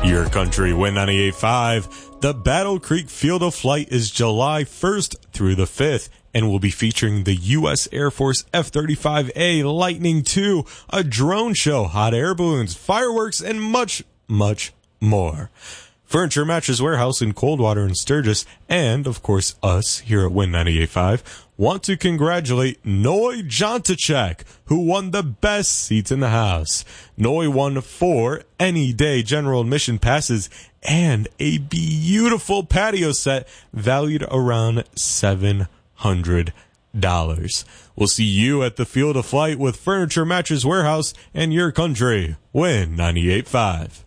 Your country, Win 98.5. The Battle Creek Field of Flight is July 1st through the 5th and will be featuring the U.S. Air Force F-35A Lightning II, a drone show, hot air balloons, fireworks, and much, much more. Furniture Mattress Warehouse in Coldwater and Sturgis, and, of course, us here at Win 98.5, want to congratulate Noy Jontachek, who won the best seats in the house. Noy won 4 any-day general admission passes and a beautiful patio set valued around $700. We'll see you at the Field of Flight with Furniture Mattress Warehouse and Your Country, Win 98.5.